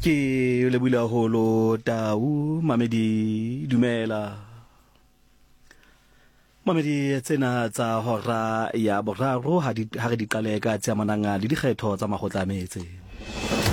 Ke lebohile haholo Tau Mamedi dumela. Mamedi tsena tsa hora ya boraro ha re di qale ka tsa mananga le dikgetho tsa makgotla a metse.